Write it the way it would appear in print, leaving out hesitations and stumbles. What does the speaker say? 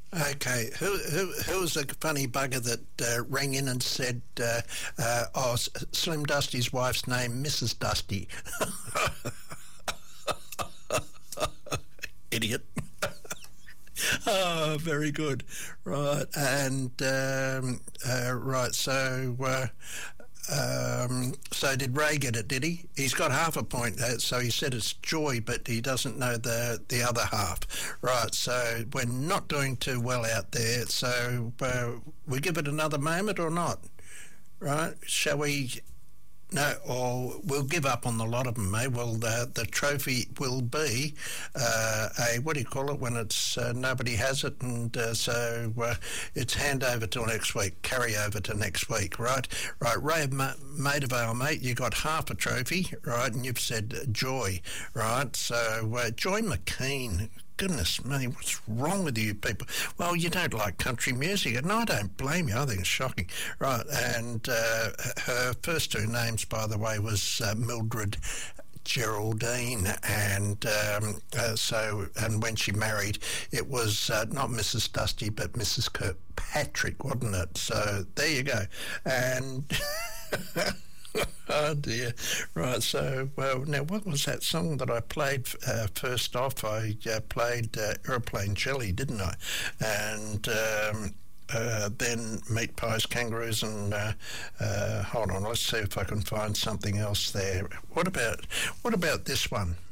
Okay, who was the funny bugger that rang in and said, Slim Dusty's wife's name, Mrs. Dusty? Idiot. Oh, very good. Right, and right, so did Ray get it? Did he? He's got half a point. So he said it's joy, but he doesn't know the other half. Right. So we're not doing too well out there. So we give it another moment or not? Right? Shall we? No, or we'll give up on the lot of them, eh? Well, the trophy will be a, what do you call it, when it's nobody has it, and so it's hand over till next week, carry over to next week, right? Right, Ray of Maidavale, mate, you got half a trophy, right, and you've said joy, right? So Joy McKean. Goodness me, what's wrong with you people? Well, you don't like country music, and I don't blame you. I think it's shocking. Right, and her first two names, by the way, was Mildred Geraldine, and and when she married, it was not Mrs. Dusty, but Mrs. Kirkpatrick, wasn't it? So there you go, and. Oh dear. Right, so, now what was that song that I played first off? I played Aeroplane Jelly, didn't I? And then Meat Pies, Kangaroos, and hold on, let's see if I can find something else there. What about this one?